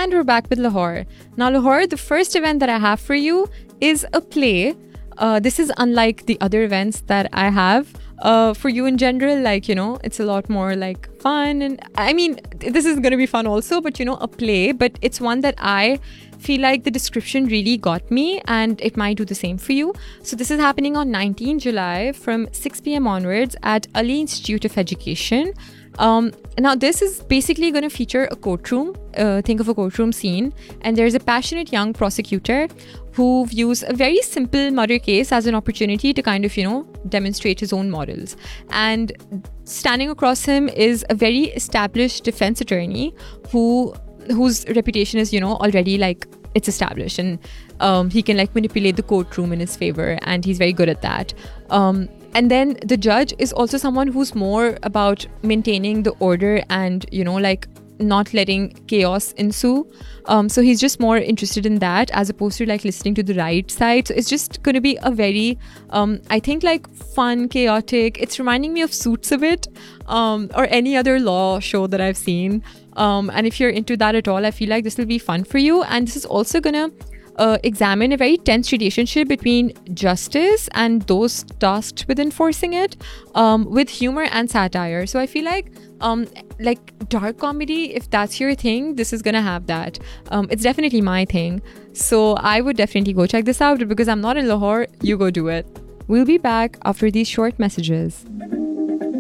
And we're back with Lahore. Now, Lahore, the first event that I have for you is a play. This is unlike the other events that I have for you in general. Like, it's a lot more like fun. And I mean, this is going to be fun also, but a play. But it's one that I feel like the description really got me, and it might do the same for you. So this is happening on 19 July from 6 p.m. onwards at Ali Institute of Education. Now this is basically going to feature a courtroom. Think of a courtroom scene, and there's a passionate young prosecutor who views a very simple murder case as an opportunity to kind of demonstrate his own morals. And standing across him is a very established defense attorney whose reputation is already like it's established, and he can like manipulate the courtroom in his favor, and he's very good at that. And then the judge is also someone who's more about maintaining the order and, like not letting chaos ensue. So he's just more interested in that as opposed to like listening to the right side. So it's just going to be a very, I think like fun, chaotic. It's reminding me of Suits a bit, or any other law show that I've seen. And if you're into that at all, I feel like this will be fun for you. And this is also going to examine a very tense relationship between justice and those tasked with enforcing it, with humor and satire. So I feel like dark comedy, if that's your thing, this is gonna have that. It's definitely my thing. So I would definitely go check this out. Because I'm not in Lahore, you go do it. We'll be back after these short messages.